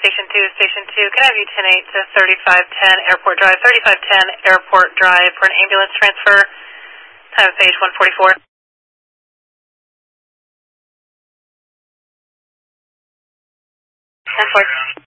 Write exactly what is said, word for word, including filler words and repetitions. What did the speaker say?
Station two, Station two, can I have you ten eight to thirty-five ten Airport Drive, thirty-five ten Airport Drive for an ambulance transfer, time of page one forty-four. ten four.